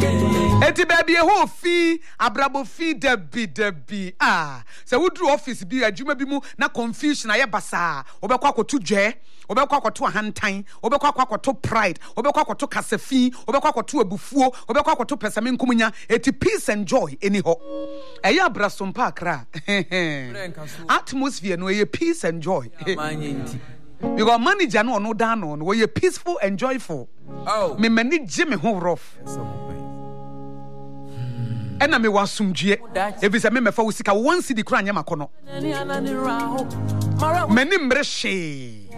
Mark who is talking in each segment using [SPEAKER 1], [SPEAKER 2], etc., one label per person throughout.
[SPEAKER 1] Eti baby e ho fi abrabo fi debi se wo dru office bi adwuma bi mu na confusion aye basa obekwa akoto dwe obekwa akoto ahantan obekwa akoto pride obekwa akoto kasafi obekwa akoto abufuo obekwa akoto pesame nkomunya eti peace and joy eni ho eye abrasompa akra atmosphere no eye peace and joy because manager no down on we are peaceful and joyful. Me manage me ho rough. Ena me wasumdue. Ebi se me mefa wo sika one cedi kura anya makono. Mani mreshe.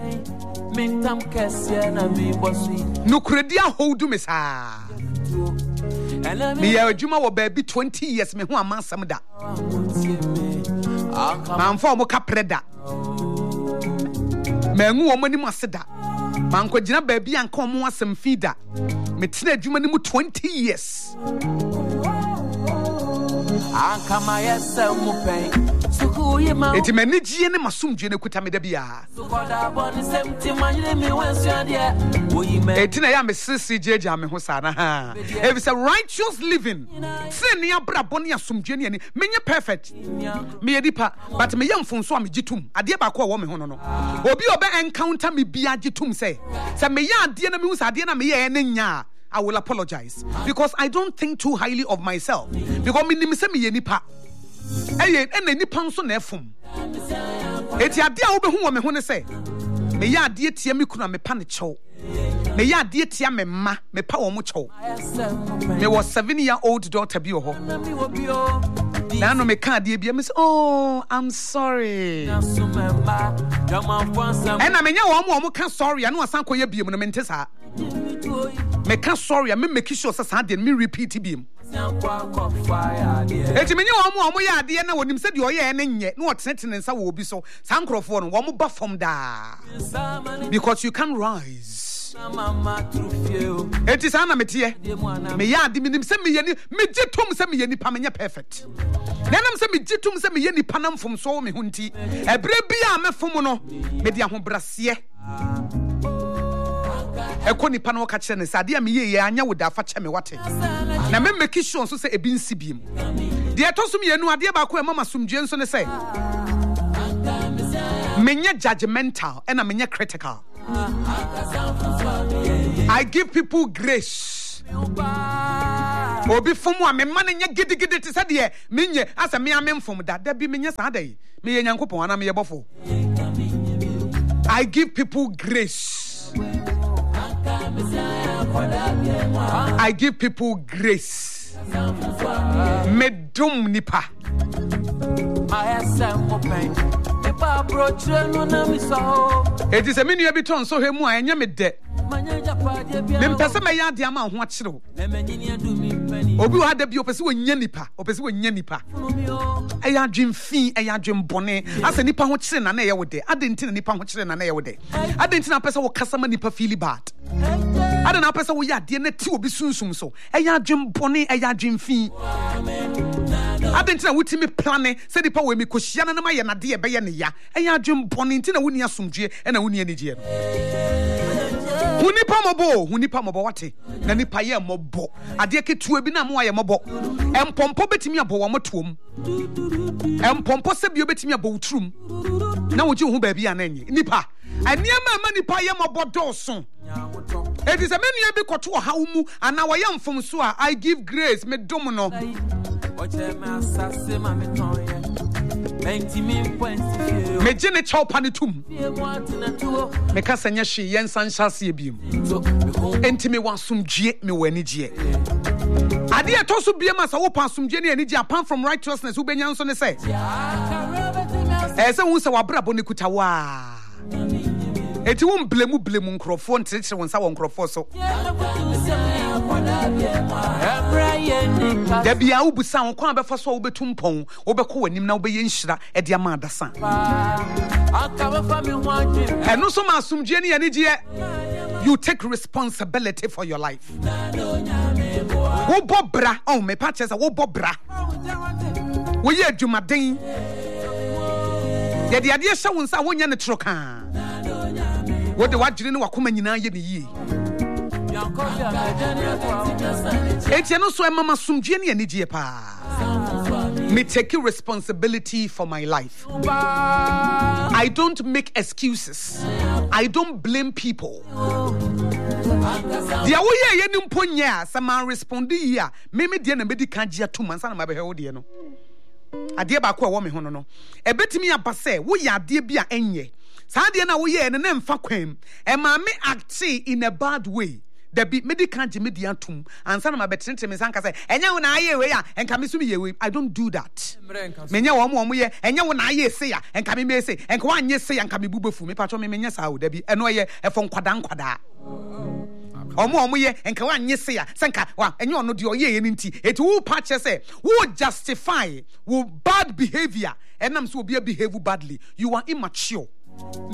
[SPEAKER 1] Nukredi ahodu me sa. Me ya adwuma wo ba bi 20 years me ho amansam da. Manfo mo ka preda. Mengu wo mani maseda manko gina baabi anka omo asem fida metena adwuma ni mu 20 years anka mayesa mu pen suku yema eti manigie ne masumdue ne kuta me da bia sukoda boni semti manyire mi wensu de oyime eti na ya me sisi jeja me ho sana ha if it's a righteous living sin ya bra boni asumdue ne ni menye perfect me edipa but me yamfonso a me gitum ade ba ko wo me ho no obi obe encounter me bia gitum say me ya ade na me hu sa ade na me ye ne nya I will apologize because I don't think too highly of myself because me nim say me ye nipa ena nipa nso na efum eti ade a wo be hu wo me ho ne say me ya ade tie me kuna me pa ne chew me ya ade tie me ma me pa wo mo chew me was 7-year-old daughter bi ho na no me ka ade bia me say oh I'm sorry ena me nya wo mo ka sorry anu asan koye biem no me nte sa me ka sorry me make sure say de me repeat biem eti me nya wo mo ya ade na wonim say de oye na nye na otenetene nsa wo obi so san krofo no wo mo ba from da because you can rise eti sana metie me ya ade minim say me ye ni me gitum say me ye nipa me nya perfect nanam say me gitum say me ye nipa na mfom so me hunti ebre bia me fom no me de ahobrase eko nipa na waka kire ne sade a me ye anya wo da fa che me wate na me make sure so say ebi nsi biem de etosum ye nu ade ba ko e mama sumdue nso ne say menya judgmental and menya critical. I give people grace. Obi fomu a me man nya gidigidi te sade me nye asa me amem fom da da bi me nya sa da yi me ye nyankopon ana me ye bofo. I give people grace. I give people grace. Medum nipa. It is a mini abiton so hemu a enya me de. Me mpese me ya de ama ho akire wo. Obi wa da bi opese wo nya nipa, opese wo nya nipa. Eya dwemfi, eya dwembone. Asa nipa ho kire na na ye wo de. Adenti na nipa ho kire na na ye wo de. Adenti na pese wo kasama nipa feel bad. Ade na pese wo ya de na ti obi sunsum so. Eya dwembone, eya dwemfi. Adenti na wuti me plane se nipa we me kohia na ma ye na de be ye ne ya. Eya dwembone nti na woni asomdue e na woni anigye no. Hunipa mobo wate na nipa ye mobo ade ketua bi na mo aye mobo empompo betimi abo wo motom empompo se bi obetimi abo wutrum na woji hu ba bi ananye nipa aniama ma nipa ye mobo doso it is a menu bi koto ha mu ana wo ye mfom so a I give grace me dom no me jene chawpa ne tum me ka sanya hwe yen sanhyase biem enti me wasumdue me wanigye ade etoso biem asa wo pa asumdue ne anigye apart from righteousness wo benya nso ne se se wo se wabrabo ne kutawa eti wo blemu nkrofo ntirikire won sa won nkrofo so da bia wo busa won kwa befa so wo betum pon wo beko wanim na wo be yenhira e de ama adasa eno so ma asumdue ne anigye you take responsibility for your life wo bobra oh me pa chesa wo bobra wo ye adwumaden ye de ade hye won sa wonya ne troka wo de wadwene ne wakoma nyina ye ne yie Etiano so mama sumjeni anijie pa. Me take responsibility for my life. I don't make excuses. I don't blame people. Dia wo ye ni mponya sama respond ya me dia na medi kan gia 2 months na mabehe wo de no. Ade ba ko a wo me ho no no. Ebetimi aba se wo ya ade bi a enye. Sa de na wo ye ne na mfa kwam. E ma me act in a bad way. The be medical media tum and some of betrente me sanka say enya wo na aye we ya enka me sumi ye we. I don't do that. Menya wo mo ye enya wo na aye se ya enka me say enka wa anye se ya enka me bubefu me patcho me menya sa wo da bi eno ye efo nkwada omo ye enka wa anye se ya senka wa enya ono de oye ye nti eti wo patche say wo justify wo bad behavior enam so obi behave badly. You are immature. So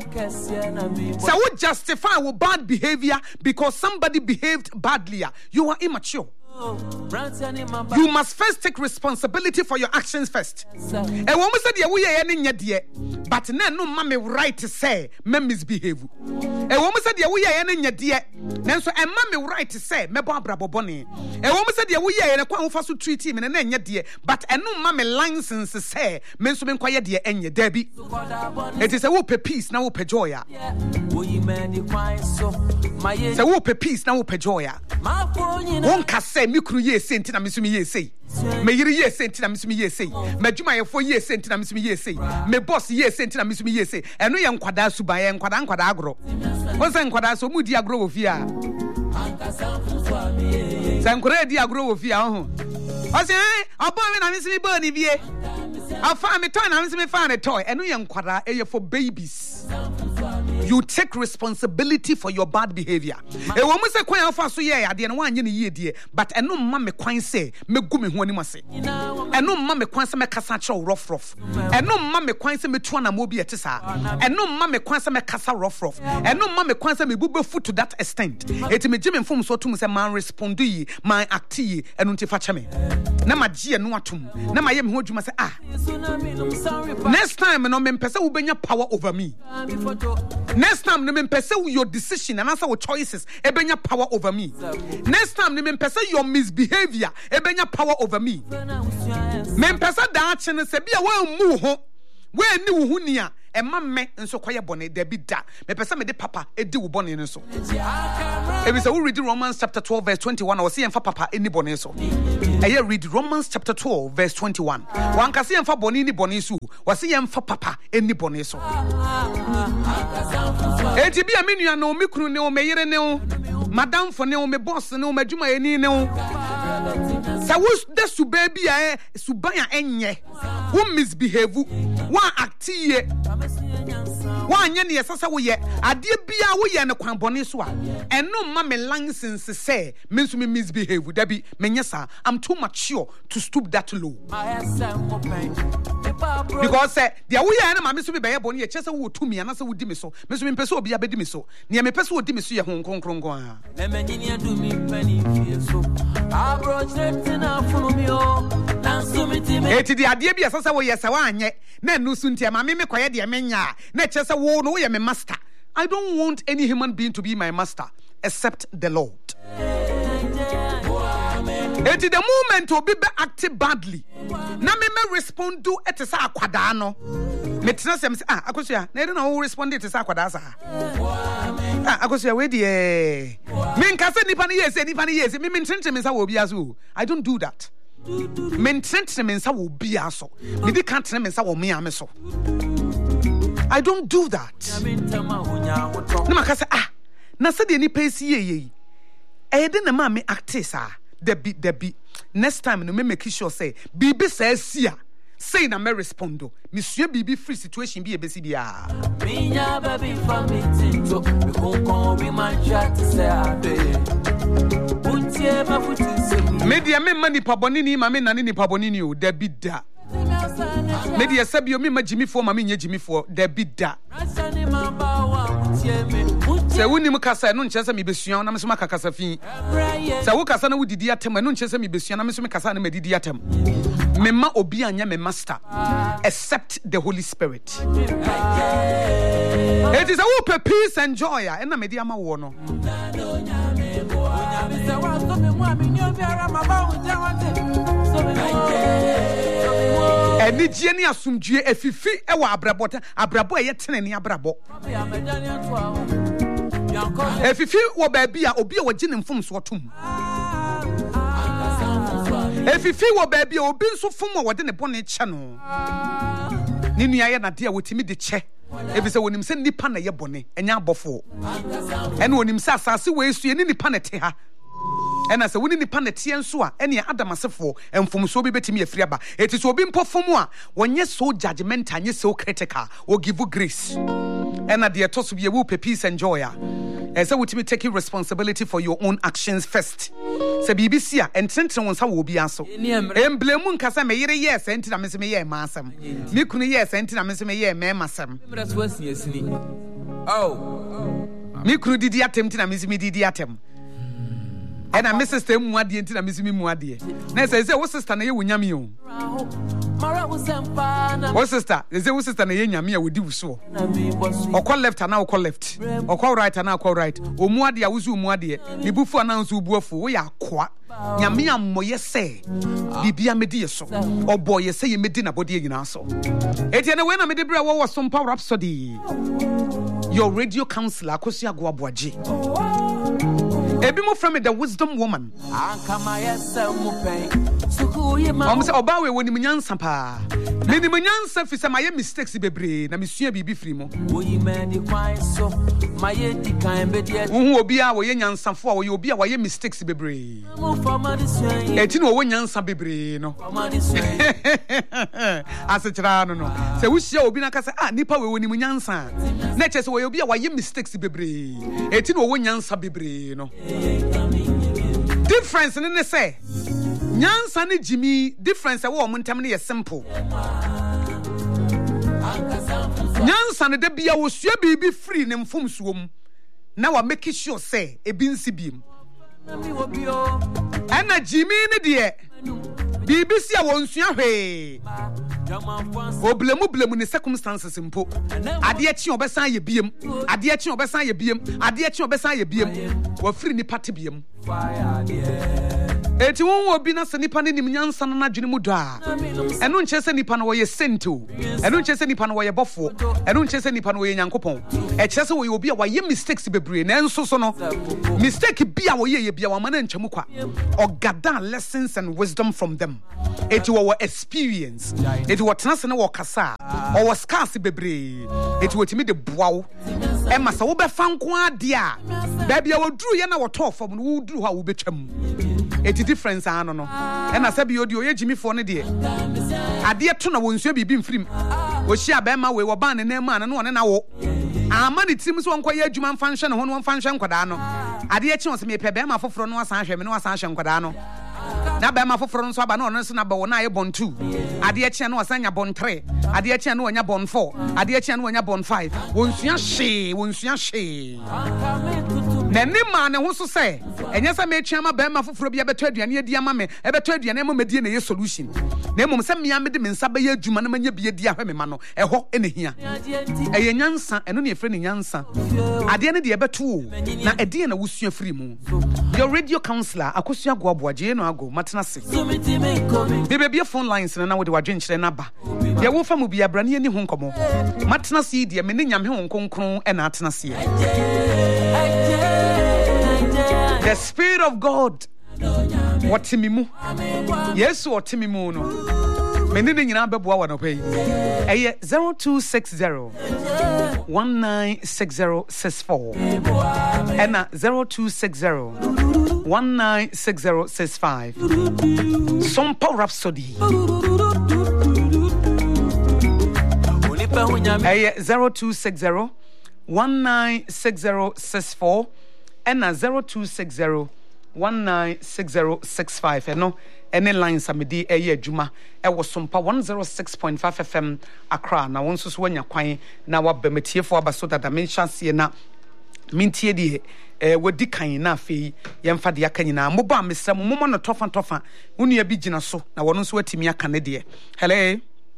[SPEAKER 1] we justify our bad behavior because somebody behaved badly. You are immature. You must first take responsibility for your actions first. And when we say we are but no mommy right to say me misbehave. And when we say we are then so mommy right to say me Barbara Boboni. And when we say we are na kwa ufa so treat him and then but no mommy license say men so men quiet dear enye Debbie. It is a whoop peace now whoop joy. So whoop peace now whoop joy. One can say mikru ye senti na misumi ye say. Me yiri ye senti na misumi ye say. Me juma ye fo ye senti na misumi ye say. Me boss ye senti na misumi ye say. Eno ye nkwada suba ye nkwada agro. Wonse nkwada so mu di agro wo fi a. Sankore di agro wo fi a ho. O se obo me na misumi bo ni bie. Afa me toy na misumi fa ne toy. Eno ye nkwada e ye for babies. You take responsibility for your bad behavior. E wo mo se kwan afa so ye ade no wanye ne yie but eno mma me kwan se me gu me ho ani mase. Eno mma me kwan se me kasa che rough. Eno mma me kwan se me tu na mo bi etisa. Eno mma me kwan se me kasa rough. Eno mma me kwan se me bube foot to that extent. Eti me gye me mfom so tum se man respond yi, man act yi, eno nti fa che me. Na ma gye eno atum. Na ma ye me ho adwuma se next time no me mpese wo benya power over me. Next time, me mpese your decision and answer your choices. Ebenya power over me. Next time, me mpese your misbehavior. Ebenya power over me. Me mpese da chene se bia we mu ho. We ni wo hunia. E ma me nso kwaye bone de bi da. Me pese me de papa e di wo bone nso. E bi se we read Romans chapter 12 verse 21 or see emfa papa eni bone so. E read Romans chapter 12 verse 21. Wan ka se emfa bone ni bone so. Wa se emfa papa eni bone so. E ti bia me nua no me kunu ne o me yere ne o. Madam for ne o me boss ne o madwuma eni ne o. Sa wo de suba bia suban ya enye. Wo misbehave. Wa actie. Wanye ne yesasa wo ye ade bia wo ye ne kwanbone so a eno ma me license say me nso me misbehave da bi menye sa I'm too mature to stoop that low because the wo ye na ma me so be be bone ye chese wo tumi ana se wo di me so me so me pese obi abedi me so ne me pese wo di me so ye hon kronkronko a me manyini adu mi pani fie so abroach na funu mi o na so me ti me eti di ade bia sasa wo ye se wa anye na enu su ntia ma me koye de menya na chese wo no ye me master. I don't want any human being to be my master except the Lord. It is the moment to be acting badly. Na me respond to it is akwada no. Me tena sem akosua na ede na wo respond it is akwada sa. Akosua we de me nkase nipa ne yes me ntente me sa wo bia so. I don't do that. Me ntente me sa wo bia so. Me di kan tene me sa wo me ame so. I don't do that. No makase na se de ni pesi ye. E de na ma me actors Debbie. Next time no me make sure say bibi say sia. Say na me respondo. Monsieur bibi free situation bi e besi bia. Minya baby for me tinto. Me kon we man chat say abe. Untie ma futu se. Me dia me mani paboni ni ma me nani ni paboni ni o Debbie da. Maybe a sabio me ma Jimmy for mami nye Jimmy for the bidda. Se woni mu kasa no nkyese me besua na me so makakasa fi. Se wo kasa na wo didi atem no nkyese me besua na me so me kasa na me didi atem. Me ma obi anya me master except the Holy Spirit. It is a peace and joy and na me di ama wo no. Eni jeni asumdue efifi ewa abrabo eye teneni abrabo. Efifi wo baabi a obi a wagye mfom so otom. Efifi wo baabi a obi nso fom a wode ne bone kye no. Ni nua ye na de a wotimi de kye. Ebise wonim se nipa na ye bone enya abofo. Ene wonim se asase we esu ni nipa na te ha. Ena se woni nipa na tie nso a ene adamasefo emfomso bi betimi afiri aba. Eti so obi mpofom a wonye so judgmental anye so critical or give you grace. Ena de etoso bi e wo peace and joy a. Ese wotimi take responsibility for your own actions first. Se BBC a entrentre won sa wo bi aso. Emblemu nkasa me yire yes enti na meseme ye maasem. Me kunu yes enti na meseme ye me masem. Oh. Me kunu didi atem enti na meseme didi atem. And I miss them muadi enti na meseme muadi. Na say wo sister na ye wonyame o. Wo sister, say wo sister na ye nyame a wodi wuso. Okwa left na okwa left. Okwa right na okwa right. Omuadi a wuzu omuadi. Ni bufu ananso ubuafo wo ya akwa. Nyame amoye se bibia medi yeso. Obo ye se ye medi na body nyina so. Eti na we na medi bra wo some power rhapsody. Your radio counselor Akosi Agwabuaji. Ebi mo from the wisdom woman. Say oba we woni munyansa pa. Me ni munyansa fi se maye mistakes bebre na mesua bibi firi mo. Obi a wo ye nyansafo a wo ye obi a wo ye mistakes bebre. Eti no wo nyansa bebre no. Asechira no no. Se wo hia obi na ka se nipa we woni munyansa. Na che se wo ye obi a wo ye mistakes bebre. Eti no wo nyansa bebre no. Difference in the say nyansa ne Jimmy difference wo omuntem ne simple nyansa ne da bia wo sua bibi free ne mfom suom na wa make sure say ebi nsi biem ana Jimmy ne de bibi si a won sua hwe oblemu ne circumstances mpo ade achi obesan ye biem ade achi obesan ye biem ade achi obesan ye biem wa free ni party biem eti won obi na se nipa ne nim nyansa na adwene mu do a eno nche se nipa no wo ye sento eno nche se nipa no wo ye bofo eno nche se nipa no wo ye nyankopon e kire se wo ye obi a wo ye mistakes bebre na enso so no mistake bia wo ye bia wo ma na nchemu kwa ogada lessons and wisdom from them eti wo experience eti wo tena se na wo kasa o wo scarce bebre eti wo timi de boawo e ma se wo be fa nko ade a da bia wo duru ye na wo to fam no wo duru ha wo betwam eti difference ano no e na sabi odi o ye Jimmy fo ne de ade to na wonsua bibi mfirim wo hia ba ma we wo ban ne na ma na no ne na wo ama ne tim so onko ye adwuma mfa nhwe ne ho no mfa nhwe nkwada no ade chi on se me pe ba ma foforo no wasan hwe me no wasan hwe nkwada no na ba ma foforo nso aba no no se na ba wo na ye bon 2 ade chi no wasan nya bon 3 ade chi no nya bon 4 ade chi no nya bon 5 wonsua hwe na ni ma ne ho so se enye se me twia ma ba ma foforo bia beto aduane adi ama me e beto aduane ma medie na ye solution na emom se mia me de me nsa ba ye adwuma na manya bia di ahwe me ma no eho ene hia eye nyansa eno ne efre ne nyansa ade ne de beto na ede na wusua firi mu your radio counselor Akosi Agwabuaje no ago matena se bebe phone lines na wo de wadwenkyere na ba de wo fa mu bia brane ani ho nkomo matena se de me ne nyame ho nkonkron e na atena se the Spirit of God what me mu yes what me mu no me ne nyina beboa wa no pay 0260 196064 and 0260 196065 some power rhapsody 0260 196064 and 0260 196065 no any lines amedi eye adwuma e wo sompa 106.5 FM Accra na won so so anya kwan na wabametiefo abaso dada menhyanse na mintie die wodi kan na afei yemfa de aka nyina mo ba mesam mo no tofa wonu bi gina so na wono so atimi aka ne de hello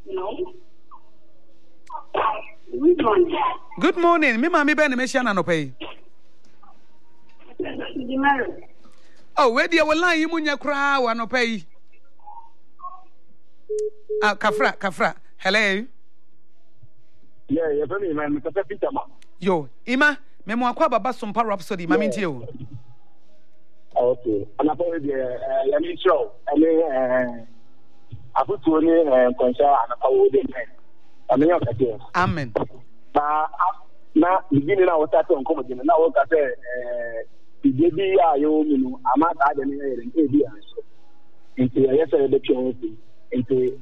[SPEAKER 1] good morning me ma me be na me hia na no pay Oh, where do you lie? You munya cry, one no pay. Kafra. Hello.
[SPEAKER 2] Yeah, you're very man.
[SPEAKER 1] Yo, Ima, memo akwa baba sompa rhapsody, mami ntio.
[SPEAKER 2] Okay. And I probably let me show. I put to any concern and I will be there.
[SPEAKER 1] Amen.
[SPEAKER 2] Now, beginning I was at home, and now what I say, the baby, you I'm not adding any into yesterday the community, into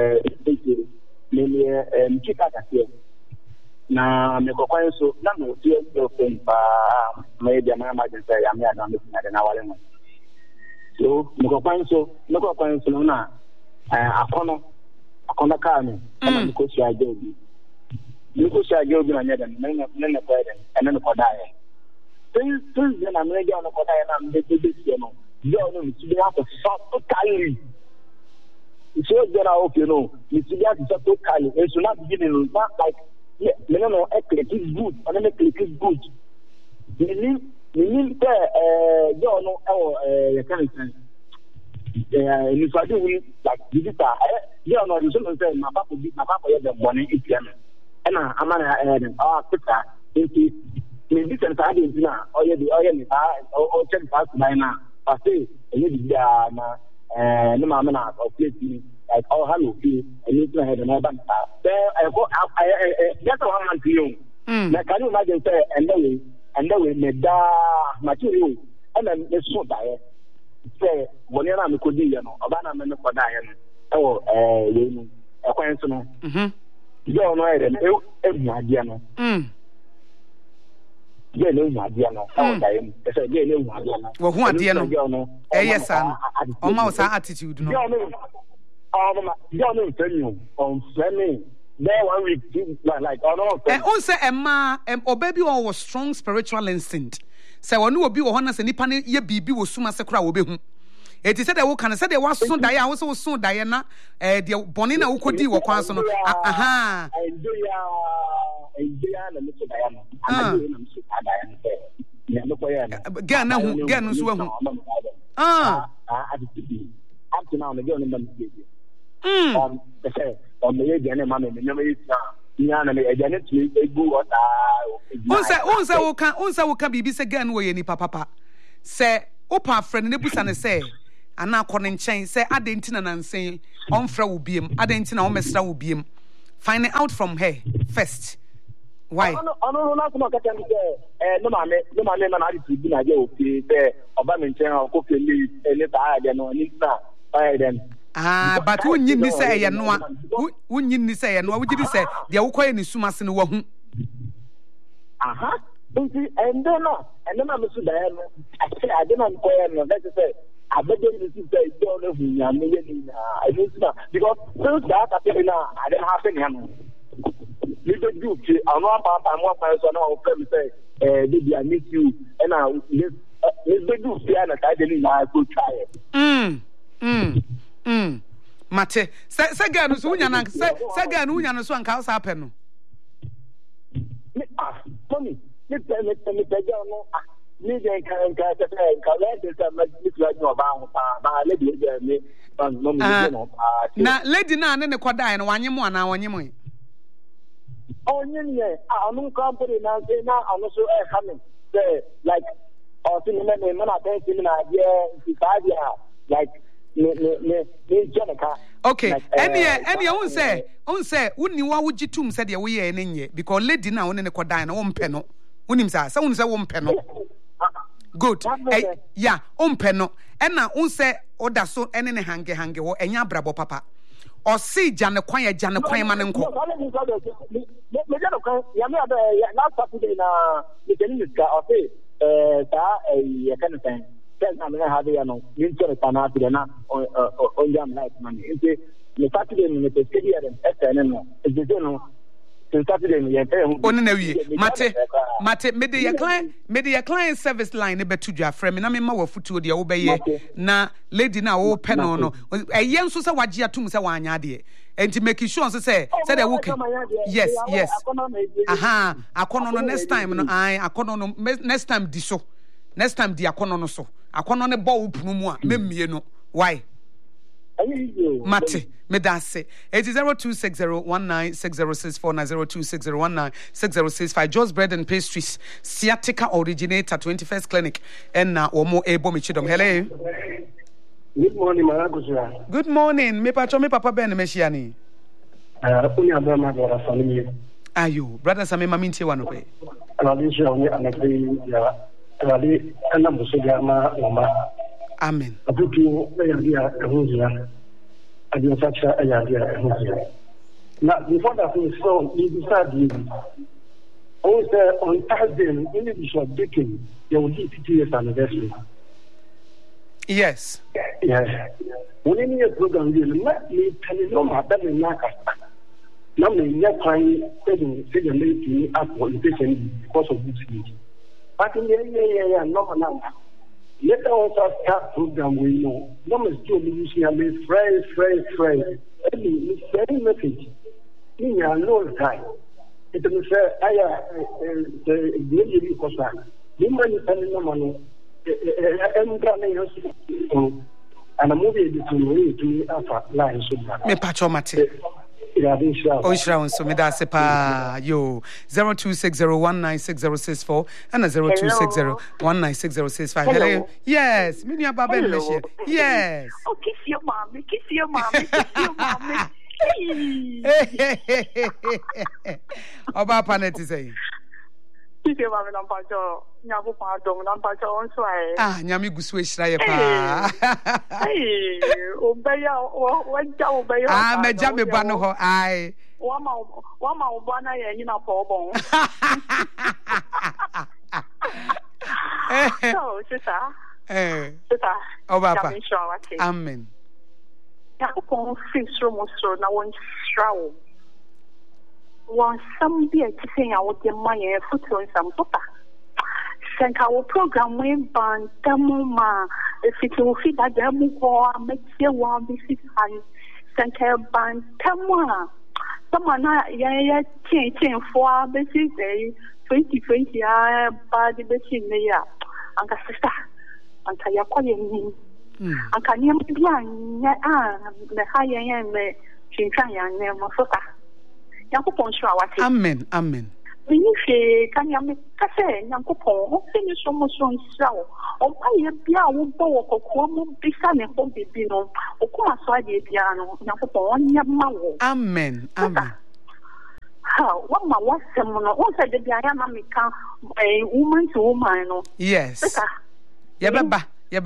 [SPEAKER 2] many keep at here. Now, me go find so, now no fear your friend, maybe I'm not say I'm not looking at an hour. So, me go find so now. I can't carry, and because I do. You could say you'll be on it and then the Kodai. Since then, I'm ready on the Kodai and the baby, you know, to be out of so kindly. It's so that I hope you know, it's so kindly. It should not be not like, no, a click is good, and then a click is good. We need you know, our kind if I do like visitor, you know, you shouldn't say my papa is the money if you and I'm not quicker into maybe some time in dinner or or 10 past 9 now. I say, and you did no mamma or please like all hello and you can have another bank. There I go, just 1 month to you. Like, can you imagine, and then we made that material and then it's so dire. Say, when you're not could be, you know, about a minute for dying. Oh, a question. You know, every idea. Yeah, no idea. I said, yeah, no idea.
[SPEAKER 1] Well, who idea? Yes, sir. Almost our attitude. No,
[SPEAKER 2] you don't tell you on Sunday. There 1 week, like,
[SPEAKER 1] also, Emma, or baby, was strong spiritual instinct. So, one will be one as any panel, ye be was soon as a crowd will be. It is said that can say there was soon Diana, also soon Diana, the Bonina who could do what was on. Aha, papa say, Opa friend Nebusane say. And now calling chain say Adentina and saying on fra will be him, Adentina or Mestra will be him. Find out from her first. Why?
[SPEAKER 2] No, man, I did be okay there. Obama or cooking a little higher than
[SPEAKER 1] ah, but who need say and no who need say and what would you say? The Okoy in Sumas in the Wahoo.
[SPEAKER 2] Aha, and then I'm so Diana. I say I didn't know that to say. I bet you say don't know who I mean. I don't know because first that I didn't have any. Little do. I'm not one person. I'll say, "Baby, I miss you," and I little do. Piano, I didn't. I could try.
[SPEAKER 1] Mate, say girl, so Unyana, say girl, Unyana, so and cows happen.
[SPEAKER 2] Tommy, let's go. Now,
[SPEAKER 1] lady, now, and then the quadai and 1 year more now, 1 year more.
[SPEAKER 2] Oh, yeah, I'm company now, say now, I'm also coming. Like, or cinema, man, I think in an idea, like,
[SPEAKER 1] okay, any won't say, wouldn't you would you tomb said we are in ye because lady now in the quadai and 1 penno. Wouldn't say, someone say 1 penno. Good. Yeah, penno. And now, say, or that so any hange or any brabo papa. Or see Jan acquire man and co.
[SPEAKER 2] Last Saturday, the Kenny or say, a kind of thing. I'm going to have you know, on jam like money. The Saturday in the stadium and SNN. Mate, made your client service line a betu ja frame na me ma wa futu de obeye na lady na wo pen no eyen so se wagea tum se wanya de enti make sure say they work. Yes akono no next time no akono no next time di so next time di akono no so
[SPEAKER 1] akono ne bo upunu mu a memmie no why Mate medase it is 0260196064 0260196065 Joe's Bread and Pastries Sciatica Originator 21st Clinic and na omo ebo me chidom. Hello.
[SPEAKER 3] Good morning, Maracuja.
[SPEAKER 1] Good morning. Me papa Ben Meshiani. Ayo, brother Same Maminti one pay. Amen.
[SPEAKER 3] Now, before that, so you decided on Thursday, when it was baking, they will hit 2 years anniversary.
[SPEAKER 1] Yes.
[SPEAKER 3] Yes. When you program, you let me tell you, no, that is not a no, you're trying to say the lady up for because of this week. But in the no. Let us start program we know. No, still using a friend. Any message. In your no time. It will say, the lady because the money telling no money. And a movie to alpha line.
[SPEAKER 1] Me pacho mate. Oh, Shrown, so me da sepa yo 0260196064 and 0260196065. Hello. Yes, me Baba Meshe. Yes.
[SPEAKER 4] Oh, kiss your mommy.
[SPEAKER 1] Oba panet is saying. Ah, Nyami Guswe Shraye pa. Ah, me jamme bano ho ai.
[SPEAKER 4] Wama ubana ye nyina pobon. So, sister. Sister.
[SPEAKER 1] Oba. Amen.
[SPEAKER 4] Yakupon fix room so na won shrawo. One some be a thing I would get my foot on some papa. Send our program when ban Tamuma, if it will fit that Damu, make you one visit and send her ban Tamua. Someone, change for basis day 2020, by the basin there. Uncle sister, Uncle Yakoyan, Uncle Yam, the high end, Chinchang, never sofa.
[SPEAKER 1] Amen.
[SPEAKER 4] When you say, can you make cafe, Yankopon, finish almost on show, or buy a piano, or come beside a home bino, or come outside the piano, Yankopon, Yamawo.
[SPEAKER 1] Amen.
[SPEAKER 4] How, what my was someone, also the Diana Mika, a woman to woman.
[SPEAKER 1] Yes. Yababa.
[SPEAKER 4] A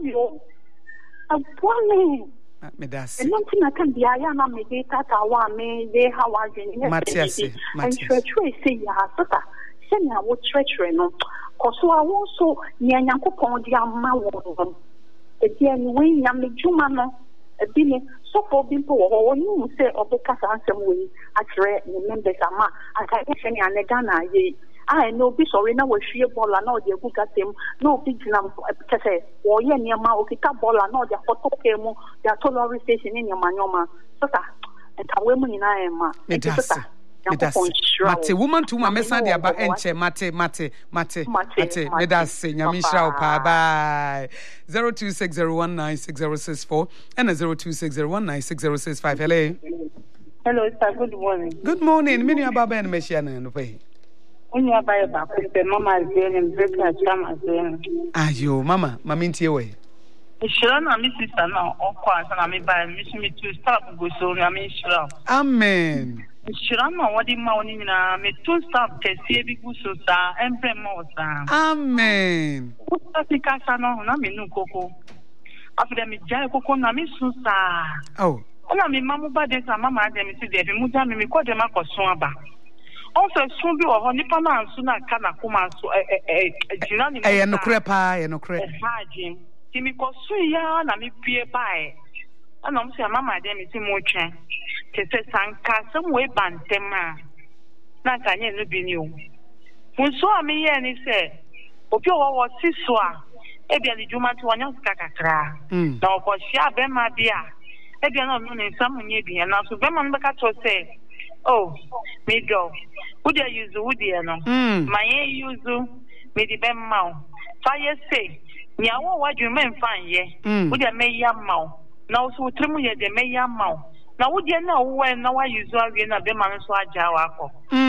[SPEAKER 4] boy.
[SPEAKER 1] Medas.
[SPEAKER 4] And nothing I can be. I am a meditator. One may they how I did.
[SPEAKER 1] Matthias.
[SPEAKER 4] And treachery say, Yasata. Send I would treachery no. Cause so I also Yanko Pond Yamawo. A dear way Yamijumano. A billion so for people or you say of the Casa some way. I treat members ama. I can't say Anagana ye. I know be sorry now was sheer ball and all the good at him. No big lamp, or Yama, Okita ball and all the photo camo, their tolerary station in your manoma. Sota, and a woman in I am.
[SPEAKER 1] Mate, woman to my message about enche, mate, medase, Yamisha, bye 0260196064 and 0260196065.
[SPEAKER 5] Hello, sir, good morning.
[SPEAKER 1] Good morning, Minia Baba and Meshiana and Pay.
[SPEAKER 5] When you buy a back, the mama is there and break her cham as there.
[SPEAKER 1] Ayo, mama, Maminti away.
[SPEAKER 5] Sure, no, Mrs. Sana, or quite, and I may buy me to stop go so, I mean, sure.
[SPEAKER 1] Amen.
[SPEAKER 5] Sure, no, what the morning, me to stop to see a big so, and Premosa.
[SPEAKER 1] Amen.
[SPEAKER 5] What's the Casano, Nami no coco? After them, Jacoco, Nami Susa.
[SPEAKER 1] Oh,
[SPEAKER 5] I mean, Mamma, but there's a mamma, them is there, Mudami, me call them a coswamba. Also, soon be or Nipana and Suna Kana Kuma, so a
[SPEAKER 1] no crepa, no crepa.
[SPEAKER 5] Jim, Timmy Cosuya, and me peer by. And I'm saying, Mamma, them is in motion. Te say, Sanka, some way bantema. Not I never be new. When saw me, and he said, Opio was Siswa, Ebian Juma to one Kakakra. Now, for Shia Bema dear, Ebian on some maybe, and also Beman Bakato say, oh, me go. Would you use Woody? My use me the Bemau. Fire say, Nyawo wadu men fan ye. Would ya may yam mau. Now so trimu ye de may yam mau. Now would you know when now I use again a beman so a jawako?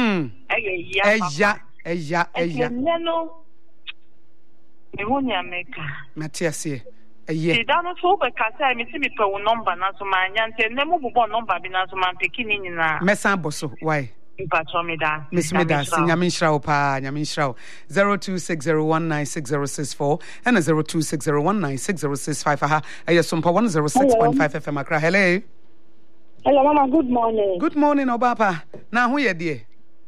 [SPEAKER 5] Eja. No. Mehonia maker.
[SPEAKER 1] Matthias here.
[SPEAKER 5] She down so because I miss me per number, not so my yante, never number, be not so man picking in a
[SPEAKER 1] Messan Bosso. Why? Miss Medas, Yamin Shrao Pa, Yamin Shrao 0260196064 and 0260196065. I have some 106.5 FM Accra. Hello.
[SPEAKER 6] Hello, Mama. Good morning.
[SPEAKER 1] Good morning, Obapa. Now who you dear?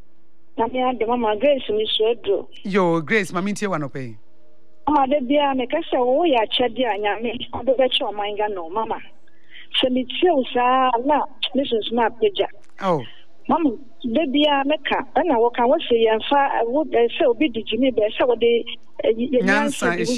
[SPEAKER 6] Mama Grace, Miss Rodro.
[SPEAKER 1] Yo, Grace, Mammy Tia one pay.
[SPEAKER 6] Mama, the dear, make us a way at Chadia, Yami, on the virtual Mangano, Mama. Send it to Mrs. Map Pija.
[SPEAKER 1] Oh.
[SPEAKER 6] Mama, the dear Mecca, and I walk away say, and far I would say, be the Jimmy Bear, so the
[SPEAKER 1] Yansa is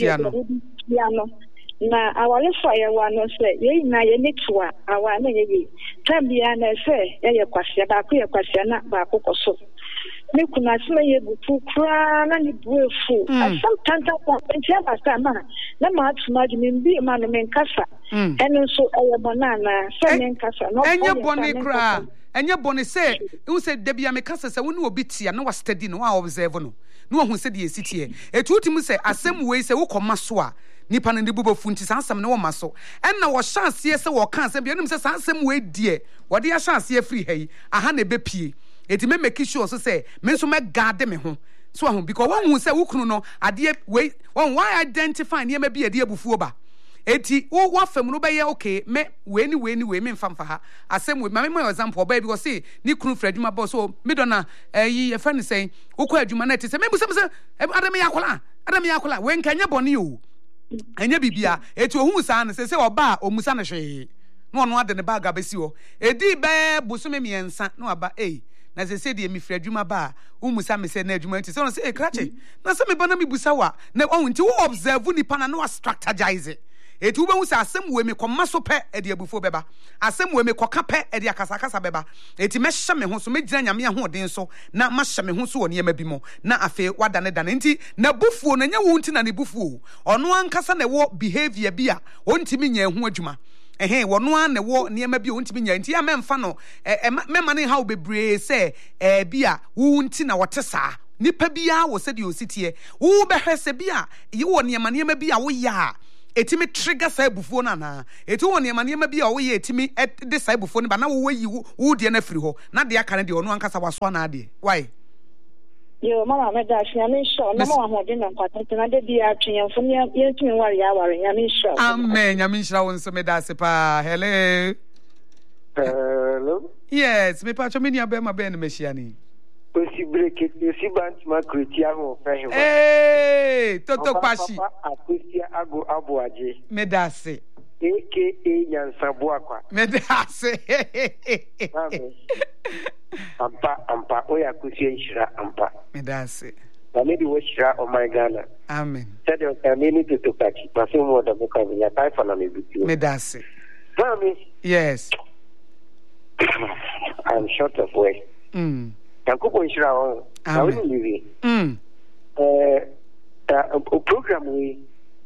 [SPEAKER 6] Yano. Na awale fire one say ye na ye netwa awane ye tambia na say ye kwase ba ko ye kwase na ba ko so me kuna sima ye butu kra na ni buefu asam tanta ko entia ba sa ma na ma atuma ji me bi ma no men kasa eno so eye bonana say men kasa no
[SPEAKER 1] enye boni kra enye boni say you say debia me kasa say wonu obi tia na wa study no wa observe no no hu say de sitie etutim say asem we say wo koma so a nipa ne bubo funti sansam ne wo maso enna wo chance ye se wo kan se bianim se sansam we die wo de chance ye free hey aha na bepie eti me make sure so say me so me guard me ho so ho because won hu se wo kunu no ade we won why identify ne ma bi ade abufuo ba eti wo wafam no be ye okay me we ni me mfamfa ha asem we me example ba because say ni kunu fradwuma boss so me dona yi e friend say wo kwa adwuma na ti se me bu se adam yakola we nkanya boni o enya bibia eti ohun saa ne se oba omusa ne hwe no ono ade ne bag abesi ho edi be busome miensa no aba na se de mi fradwuma ba umusa me se na adwuma nti se no se krache na se me ba na mi busa wa na ohun nti wo observe ni pa na no strategize eti wo be husa asem we me koma so pe ede abufo beba asem we me koka pe ede akasakasa beba eti me hye me ho so me gina nyame ahoden so na ma hye me ho so woni ema bi mo na afi wada ne dane nti na bufuo na nya wo nti na ne bufuo ono ankasa na wo behavior bi a ontimi nya ho adwuma wono an ne wo niema bi ontimi nya nti ya memfa no mema ne ha obebre se bi a wo nti na wote saa nipa bia wo se de ositie wo behwese bia ye wo niema bi a wo ya etimi trigger sai bufuo na na eti wo niema bi a wo ye etimi de sai bufuo ne ba na wo yi wo de na firi ho na de aka ne de ono ankasa waso na ade why
[SPEAKER 6] yo mama me da shi amin sho na mo ahode na kwatete na de bi atwen fo ne ye tumi ware ya ware amin sho
[SPEAKER 1] amen amin sho won so me da se pa hello yes me pa cho me ni abema be na mehia ni
[SPEAKER 7] osi break osi bant ma kritia ho fa he
[SPEAKER 1] toto kwashi
[SPEAKER 7] akosia ago aboaje
[SPEAKER 1] me da se
[SPEAKER 7] aka Nyansabu akwa
[SPEAKER 1] me da se
[SPEAKER 7] ampa oya kusia nshira ampa
[SPEAKER 1] me da se
[SPEAKER 7] na me di wo shira o my Ghana
[SPEAKER 1] amen
[SPEAKER 7] said o kameni to kachi pasi mo da buka ya taifa na me bitu
[SPEAKER 1] me da se
[SPEAKER 7] mami
[SPEAKER 1] yes
[SPEAKER 7] I'm short of words Yankubo nshira o na we live program we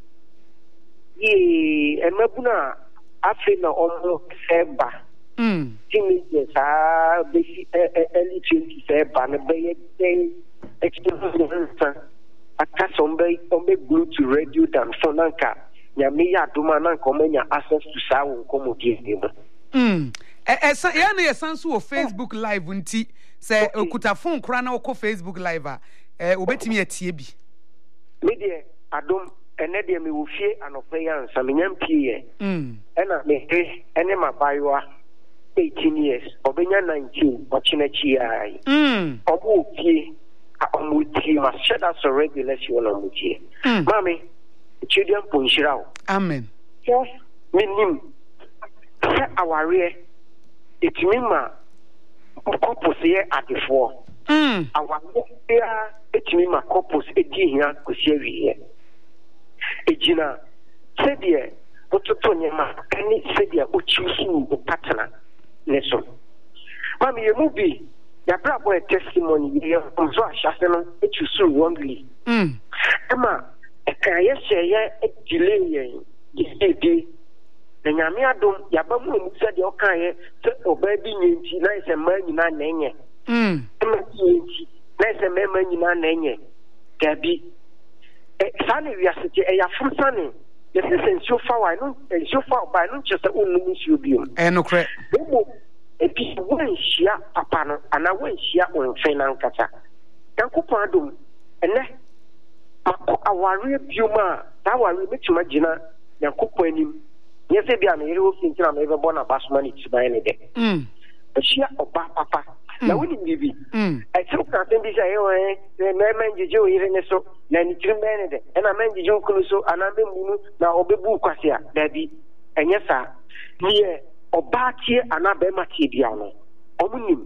[SPEAKER 7] emabuna afina omo seba timi sa besi early 20 seba na be experience akasa ombe glue to radio than so nanka nyame ya duma nanka omenya access to sawo komodi ndemo
[SPEAKER 1] ya na yesanso o Facebook live nti se okuta phone kra na okọ Facebook live obetimi atie bi
[SPEAKER 7] media adom ene de me wo fie anope ya nsa me nyampie ena me ene mabayoa 18 years obenya 19 ochinachi ai obo fie amuti ma sheda so regulation on mutie mami children ponshirawo
[SPEAKER 1] amen
[SPEAKER 7] yes minim se aware etimi ma couples ye adefo aware ya etimi ma couples edihia kosiawie ejina sedie ototo nyema ani sedie ochusu partner neso mami ye mubi ya brabo a testimony ye nzo ahase no echusu wrongly ema Can you say delay? Ye, the Yamiadum, Yabamu said, your kind, so baby, nice and man in our name. Nice and man in our name. Gabby. Sunny, we are such a from Sunny. Yes, and so far, I don't, and so far, by not just a woman you be.
[SPEAKER 1] And no credit.
[SPEAKER 7] If you won't share Papa, and I won't share on Fenancata. Yanko Pardum, and then our real Puma, that one we make to Magina, Yanko Poenim. Yes, I am a hero think I'm ever born a bass money to buy any day. But share of Papa. Now, wouldn't be. I took nothing this way, the man you even so, then it's remanded, and I meant you so, and I'm in now Obebu Quasia, Daddy, and yes, sir, near Obati and Abemati Diano. Omunim,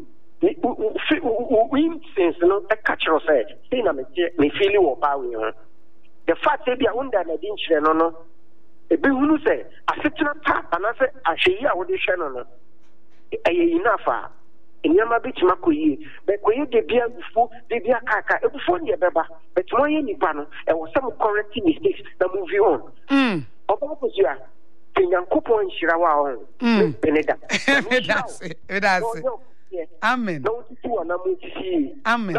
[SPEAKER 7] we since no a catcher said, saying I'm me feel you about the fact that they are under the dinch, no. A big who say, I sit in a tap, and I say, I shall hear what they shall enough. In Yama Beach Makuyi, but when you did before, they be a caca, a before the Baba, but more any panel, and was some correcting mistakes that move you on. About you are Kenyan Kupo and Shirawa, Beneda. Amen. No, two and I'm going to see. Amen.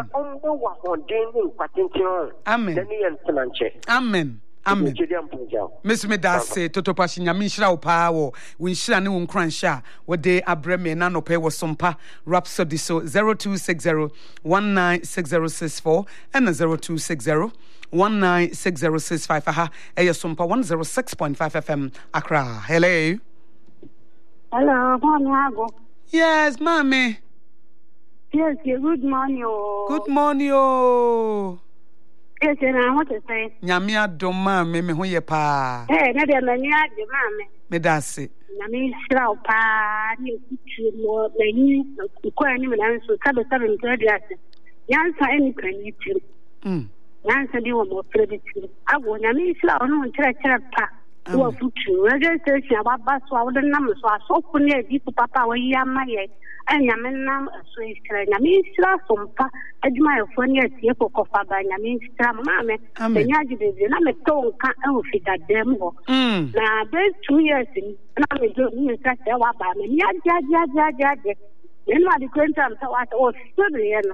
[SPEAKER 1] Amen. Amen. Miss Medase, Toto Pashinya, Mishra Power, when Shani won Cransha, what they abreme nano pay was sompa, Rhapsody so 0260 196064 and 0260 196065. Aha, Ayasumpa 106.5 FM Accra. Hello.
[SPEAKER 8] Hello, Mommy.
[SPEAKER 1] Yes, Mommy.
[SPEAKER 8] Yes, good morning.
[SPEAKER 1] Good morning.
[SPEAKER 8] Yes, and I want to say,
[SPEAKER 1] Yamia Doma, me who ye pa.
[SPEAKER 8] Hey, Nadia Mania, the mammy.
[SPEAKER 1] Medasi.
[SPEAKER 8] Nami Slow Pa, you more than you, acquiring an answer, cover 7:30. Yansa any can you too. Yansa, you were more credit. I will Nami Slow, no, treasure pa. You are put you. Registration about bus, all the numbers are so near deep papa, where you are my head. And Yamanam, a Swiss train. I mean, Sumpa, admire for near Tiapo by Namin Mamma, and Yaji, I'm a tone can't outfit that demo. Now, there's 2 years in, and I'm a good news that there were by me. Yad. Then what the grand time to what all study and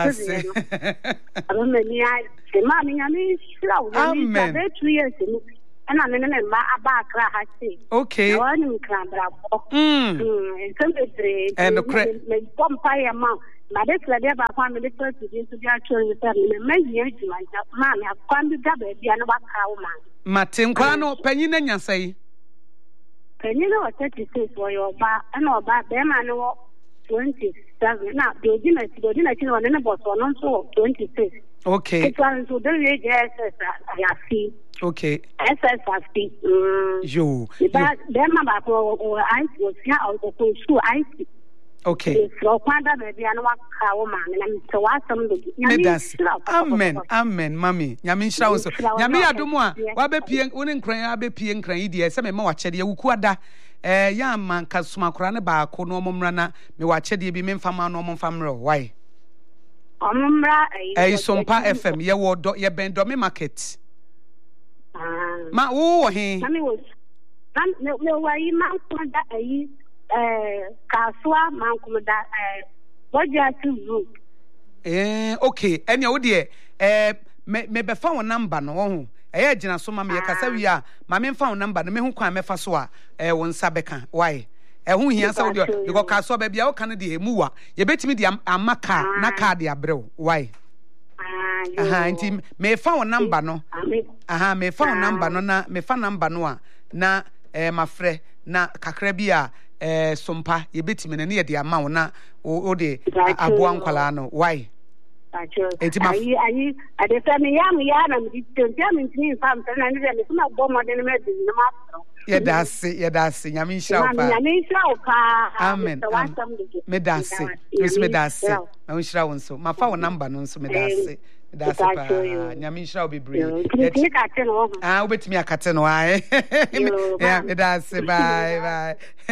[SPEAKER 8] I don't know, the mammy, I mean, slow. Amen. 2 years in. And I'm in a back.
[SPEAKER 1] Okay.
[SPEAKER 8] One and the credit Pompire Mount. My desk, I never found the first to the actual maybe my man have found the double the other cow man.
[SPEAKER 1] Martin Quano, Penina say.
[SPEAKER 8] Penina 36 for your bar and all about them. I know 27. Now, the dinner on the boss on also 26.
[SPEAKER 1] Okay.
[SPEAKER 8] It's on to the age I see.
[SPEAKER 1] Okay.
[SPEAKER 8] SSFP.
[SPEAKER 1] You.
[SPEAKER 8] But then my or I was here out of school. I see.
[SPEAKER 1] Okay.
[SPEAKER 8] So, Panda, baby, I know what cow man, and I'm so awesome.
[SPEAKER 1] Amen, Mammy. Yamin Shaws. Yami Adumwa, Wabe Unin Cran, Abe Pien Cran, some more Chedi, Ukuada, young man, Kasuma Crana Bar, Konomum Rana, me watch Chedi be men from our normal family. Why? A Sompa FM, ye ward, ye bend domi market. Ma oh he
[SPEAKER 8] was no way man Kaswa man what you
[SPEAKER 1] okay any o dear me be found number no ho e gina so ma me kasa wi a ma me found number no me hu kwan me fa so a won sabeka why hu hia sa wo de because Kaswa ba bia wo kan de emu wa ye betimi de amaka na card ya brew why Auntie, me found number no. Me found number no na me found number no a na my friend na kakra bia sompa ye betimi na ye de ama wo na o de aboa nkwala no why enti ma
[SPEAKER 8] ayi ade fa me ya na me tin fam na ne me kuma bo mo de me de ma
[SPEAKER 1] ye dase nyame nhyira
[SPEAKER 8] pa
[SPEAKER 1] amen me dase me dase na nhyira won so ma fa wo number no so me dase that's pa nyame nhyira wo bebre
[SPEAKER 8] obetimi
[SPEAKER 1] akate no ai yeah me dase bye